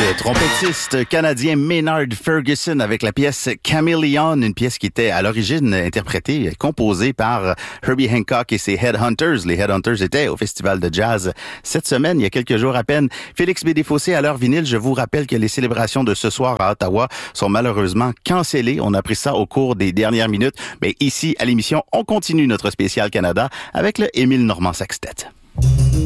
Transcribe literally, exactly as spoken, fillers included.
le trompettiste canadien Maynard Ferguson avec la pièce Chameleon, une pièce qui était à l'origine interprétée, composée par Herbie Hancock et ses Headhunters. Les Headhunters étaient au Festival de Jazz cette semaine, il y a quelques jours à peine. Félix B. Desfossés à l'heure vinyle, je vous rappelle que les célébrations de ce soir à Ottawa sont malheureusement cancellées. On a appris ça au cours des dernières minutes. Mais ici, à l'émission, on continue notre spécial Canada avec le Émile Normand Sextet.